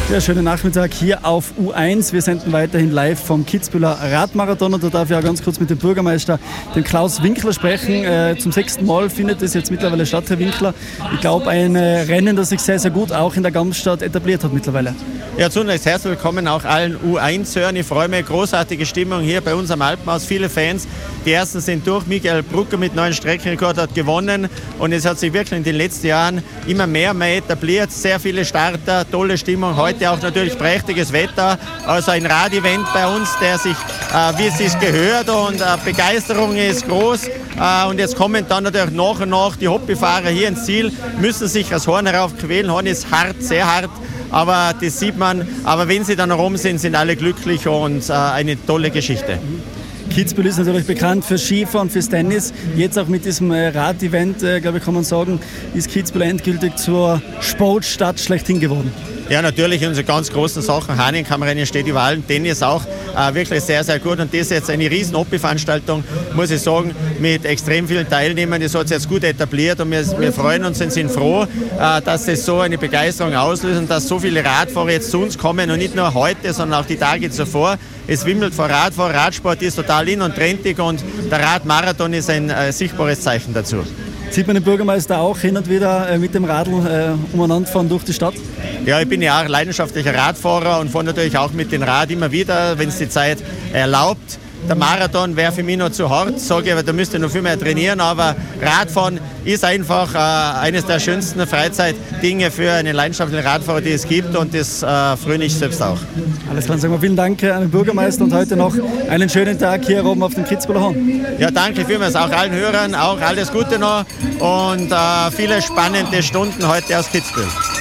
Ja, schönen Nachmittag hier auf U1. Wir senden weiterhin live vom Kitzbüheler Radmarathon und da darf ich auch ganz kurz mit dem Bürgermeister, dem Klaus Winkler, sprechen. Zum 6. Mal findet es jetzt mittlerweile statt, Herr Winkler. Ich glaube, ein Rennen, das sich sehr, sehr gut auch in der Gamsstadt etabliert hat mittlerweile. Ja, zunächst herzlich willkommen auch allen U1-Hörern. Ich freue mich, großartige Stimmung hier bei uns am Alpenhaus. Viele Fans. Die ersten sind durch. Michael Brucker mit neuen Streckenrekord hat gewonnen und es hat sich wirklich in den letzten Jahren immer mehr etabliert. Sehr viele Starter, tolle Stimmung. Heute auch natürlich prächtiges Wetter. Also ein Radevent bei uns, der sich, wie es sich gehört, und Begeisterung ist groß. Und jetzt kommen dann natürlich nach und nach die Hobbyfahrer hier ins Ziel, müssen sich das Horn heraufquälen. Horn ist hart, sehr hart. Aber das sieht man. Aber wenn sie dann herum sind alle glücklich und eine tolle Geschichte. Kitzbühel ist natürlich bekannt für Skifahren und fürs Tennis. Jetzt auch mit diesem Rad-Event, glaube ich, kann man sagen, ist Kitzbühel endgültig zur Sportstadt schlechthin geworden. Ja, natürlich unsere ganz großen Sachen. Hahnenkammrennen steht überall, Tennis auch wirklich sehr, sehr gut. Und das ist jetzt eine riesen Hobbyveranstaltung, muss ich sagen, mit extrem vielen Teilnehmern. Das hat sich jetzt gut etabliert und wir freuen uns und sind froh, dass es so eine Begeisterung auslöst und dass so viele Radfahrer jetzt zu uns kommen und nicht nur heute, sondern auch die Tage zuvor. Es wimmelt vor Radfahren, Radsport ist total in- und trendig und der Radmarathon ist ein sichtbares Zeichen dazu. Sieht man den Bürgermeister auch hin und wieder mit dem Radl umeinander fahren durch die Stadt? Ja, ich bin ja auch leidenschaftlicher Radfahrer und fahre natürlich auch mit dem Rad immer wieder, wenn es die Zeit erlaubt. Der Marathon wäre für mich noch zu hart, sage ich, aber da müsste ich noch viel mehr trainieren. Aber Radfahren ist einfach eines der schönsten Freizeitdinge für einen leidenschaftlichen Radfahrer, die es gibt, und das fröne ich selbst auch. Alles klar, sagen wir vielen Dank an den Bürgermeister und heute noch einen schönen Tag hier oben auf dem Kitzbüheler Hang. Ja, danke vielmals auch allen Hörern, auch alles Gute noch und viele spannende Stunden heute aus Kitzbühel.